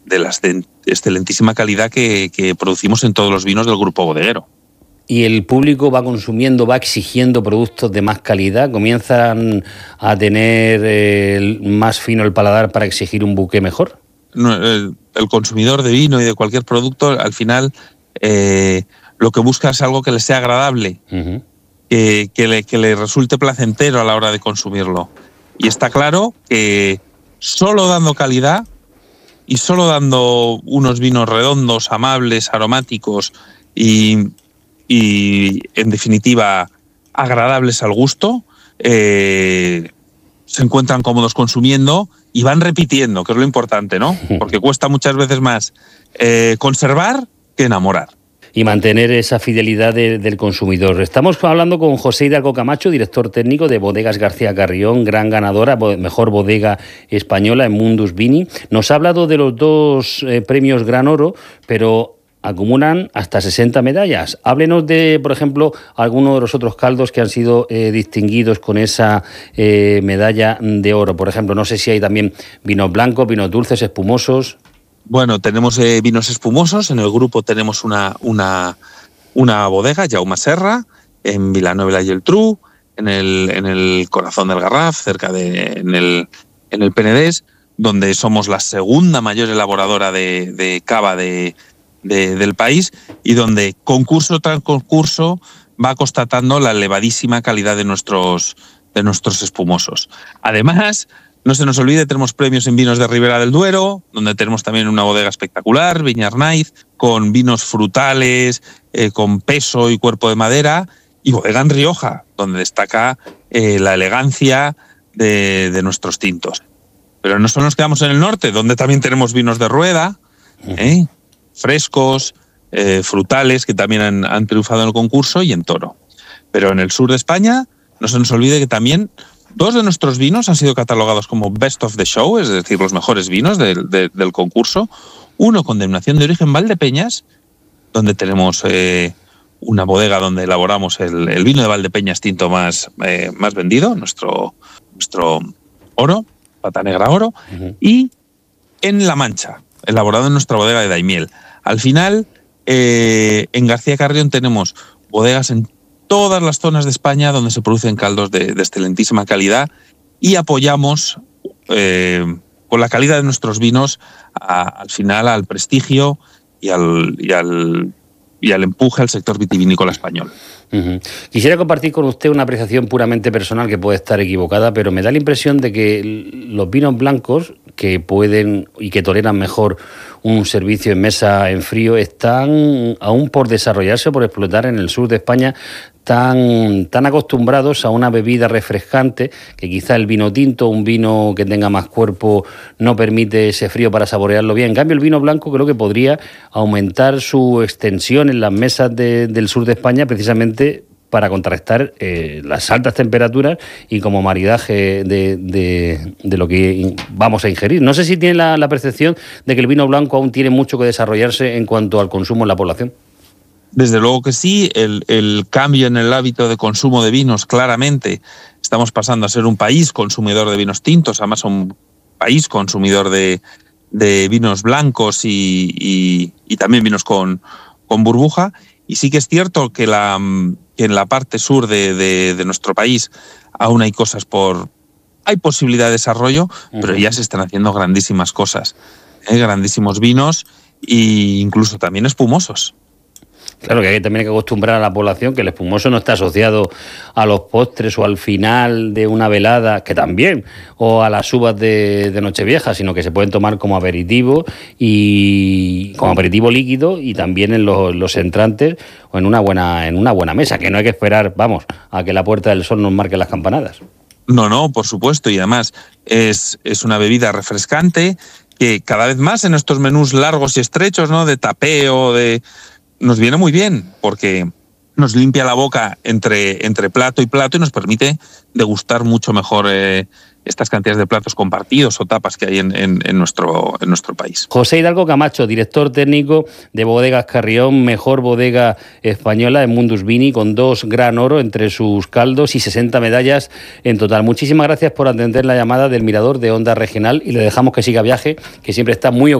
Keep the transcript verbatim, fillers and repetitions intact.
de las de excelentísima calidad que, que producimos en todos los vinos del grupo bodeguero. Y el público va consumiendo, va exigiendo productos de más calidad, comienzan a tener eh, más fino el paladar para exigir un buque mejor. No, el, el consumidor de vino y de cualquier producto, al final, eh, lo que busca es algo que le sea agradable, uh-huh. que, que, le, que le resulte placentero a la hora de consumirlo. Y está claro que solo dando calidad y solo dando unos vinos redondos, amables, aromáticos y, y en definitiva, agradables al gusto, eh, se encuentran cómodos consumiendo y van repitiendo, que es lo importante, ¿no? Porque cuesta muchas veces más eh, conservar que enamorar. Y mantener esa fidelidad de, del consumidor. Estamos hablando con José Hidalgo Camacho, director técnico de Bodegas García Carrión, gran ganadora, mejor bodega española en Mundus Vini. Nos ha hablado de los dos eh, premios Gran Oro, pero acumulan hasta sesenta medallas. Háblenos de, por ejemplo, algunos de los otros caldos que han sido eh, distinguidos con esa eh, medalla de oro. Por ejemplo, no sé si hay también vinos blancos, vinos dulces, espumosos. Bueno, tenemos eh, vinos espumosos. En el grupo tenemos una, una, una bodega, Jaume Serra, en Vilanova y Geltrú, en el, en el corazón del Garraf, cerca de en el, en el Penedès, donde somos la segunda mayor elaboradora de, de cava de, de, del país y donde concurso tras concurso va constatando la elevadísima calidad de nuestros, de nuestros espumosos. Además, no se nos olvide, tenemos premios en vinos de Ribera del Duero, donde tenemos también una bodega espectacular, Viña Arnaiz, con vinos frutales, eh, con peso y cuerpo de madera, y bodega en Rioja, donde destaca eh, la elegancia de, de nuestros tintos. Pero no solo nos quedamos en el norte, donde también tenemos vinos de rueda, eh, frescos, eh, frutales, que también han, han triunfado en el concurso, y en toro. Pero en el sur de España, no se nos olvide que también dos de nuestros vinos han sido catalogados como Best of the Show, es decir, los mejores vinos de, de, del concurso. Uno con denominación de origen Valdepeñas, donde tenemos eh, una bodega donde elaboramos el, el vino de Valdepeñas tinto más, eh, más vendido, nuestro, nuestro oro, Pata Negra Oro, uh-huh. Y en La Mancha, elaborado en nuestra bodega de Daimiel. Al final, eh, en García Carrión tenemos bodegas en todas las zonas de España donde se producen caldos de, de excelentísima calidad y apoyamos eh, con la calidad de nuestros vinos a, al final al prestigio y al, y, al, y al empuje al sector vitivinícola español. Uh-huh. Quisiera compartir con usted una apreciación puramente personal que puede estar equivocada, pero me da la impresión de que los vinos blancos que pueden y que toleran mejor un servicio en mesa en frío están aún por desarrollarse, por explotar en el sur de España, tan, tan acostumbrados a una bebida refrescante que quizá el vino tinto, un vino que tenga más cuerpo, no permite ese frío para saborearlo bien. En cambio, el vino blanco creo que podría aumentar su extensión en las mesas de, del sur de España precisamente para contrarrestar eh, las altas temperaturas y como maridaje de, de, de lo que vamos a ingerir. No sé si tiene la, la percepción de que el vino blanco aún tiene mucho que desarrollarse en cuanto al consumo en la población. Desde luego que sí, el, el cambio en el hábito de consumo de vinos, claramente. Estamos pasando a ser un país consumidor de vinos tintos, además un país consumidor de, de vinos blancos y, y, y también vinos con, con burbuja. Y sí que es cierto que, la, que en la parte sur de, de, de nuestro país aún hay cosas por... Hay posibilidad de desarrollo, uh-huh. Pero ya se están haciendo grandísimas cosas. ¿eh? Grandísimos vinos e incluso también espumosos. Claro que hay también que acostumbrar a la población que el espumoso no está asociado a los postres o al final de una velada, que también, o a las uvas de, de Nochevieja, sino que se pueden tomar como aperitivo y como aperitivo líquido y también en los, los entrantes o en una buena en una buena mesa, que no hay que esperar, vamos, a que la Puerta del Sol nos marque las campanadas. No, no, por supuesto, y además es, es una bebida refrescante que cada vez más en estos menús largos y estrechos, ¿no? De tapeo, de... nos viene muy bien porque nos limpia la boca entre, entre plato y plato y nos permite degustar mucho mejor eh, estas cantidades de platos compartidos o tapas que hay en, en, en, nuestro, en nuestro país. José Hidalgo Camacho, director técnico de Bodegas Carrión, mejor bodega española en Mundus Vini, con dos Gran Oro entre sus caldos y sesenta medallas en total. Muchísimas gracias por atender la llamada del Mirador de Onda Regional y le dejamos que siga viaje, que siempre está muy